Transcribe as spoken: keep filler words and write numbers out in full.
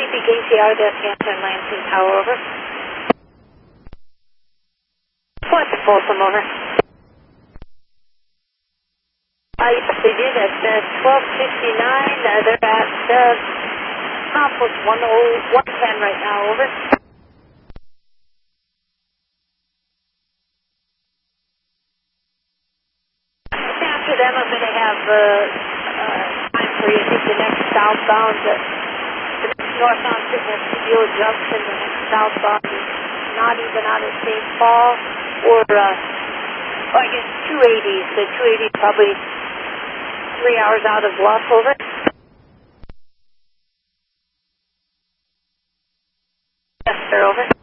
fifty K C R, desk answer, and Lansing Tower, over. What's Folsom, over? Uh, yes, they did at uh, twelve fifty-nine. Uh, they're at uh, Complex one oh one ten right now, over. After them, I'm going to have uh, uh, time for you. I think the next southbound, uh, the next northbound sitting at Steel Junction, the next southbound is not even out of Saint Paul, or, uh, well, I guess two eighty. So two eighty is probably three hours out of Bluff, over. Yes, sir, over.